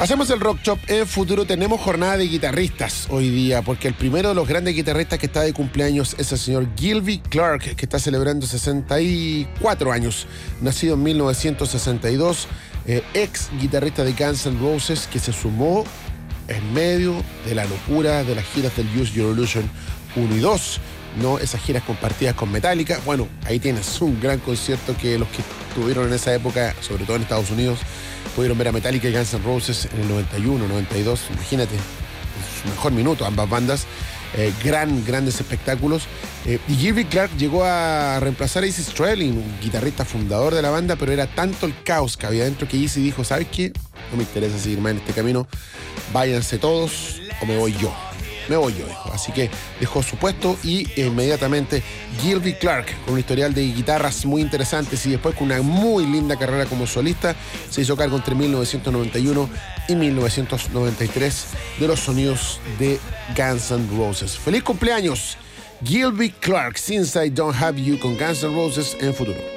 Hacemos el Rock Shop en Futuro. Tenemos jornada de guitarristas hoy día, porque el primero de los grandes guitarristas que está de cumpleaños es el señor Gilby Clarke, que está celebrando 64 años, nacido en 1962, ex guitarrista de Guns N' Roses, que se sumó en medio de la locura de las giras del Use Your Illusion 1 y 2, ¿no? Esas giras compartidas con Metallica. Bueno, ahí tienes un gran concierto que los que estuvieron en esa época, sobre todo en Estados Unidos, pudieron ver a Metallica y Guns N' Roses en el 91, 92, imagínate, su mejor minuto, ambas bandas, grandes espectáculos. Y Gilby Clarke llegó a reemplazar a Izzy Stradlin, un guitarrista fundador de la banda, pero era tanto el caos que había dentro que Izzy dijo, ¿sabes qué? No me interesa seguir más en este camino, váyanse todos o me voy yo. Dijo. Así que dejó su puesto y inmediatamente Gilby Clarke, con un historial de guitarras muy interesantes y después con una muy linda carrera como solista, se hizo cargo entre 1991 y 1993 de los sonidos de Guns N' Roses. ¡Feliz cumpleaños! Gilby Clarke, Since I Don't Have You, con Guns N' Roses en Futuro.